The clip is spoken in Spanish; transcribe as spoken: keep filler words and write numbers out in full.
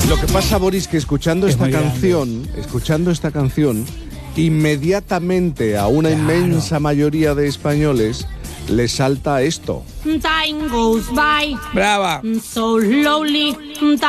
Lo que pasa, Boris, que escuchando esta canción, escuchando esta canción, inmediatamente a una claro. inmensa mayoría de españoles le salta esto. Time goes by. Brava. So slowly.